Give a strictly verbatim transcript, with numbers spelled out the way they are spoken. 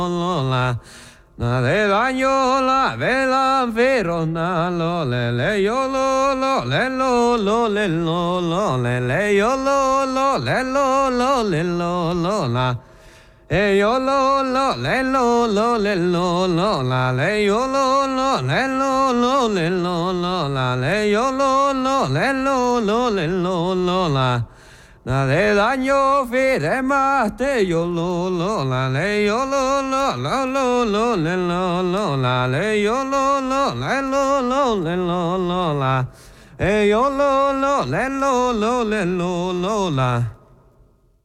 la na le la yo la ve la vero na lo le le yo lo lo le lo lo le lo lo le le yo lo lo le lo lo le lo lo la e yo lo lo le lo lo le lo lo la le yo lo lo le lo lo le lo lo la le yo lo lo le lo lo le lo lo la na le daño fire mate yo lo lo la le yo lo lo lo lo lo le lo lo la le yo lo lo le lo lo le lo lo la e yo lo lo le lo lo le lo lo la